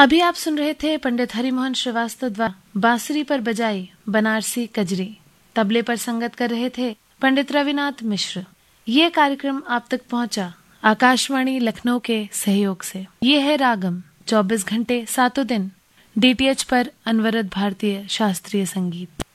अभी आप सुन रहे थे पंडित हरिमोहन श्रीवास्तव द्वारा बांसुरी पर बजाई बनारसी कजरी। तबले पर संगत कर रहे थे पंडित रविनाथ मिश्र। ये कार्यक्रम आप तक पहुंचा आकाशवाणी लखनऊ के सहयोग से। ये है रागम, 24 घंटे 7 दिन DTH पर अनवरत भारतीय शास्त्रीय संगीत।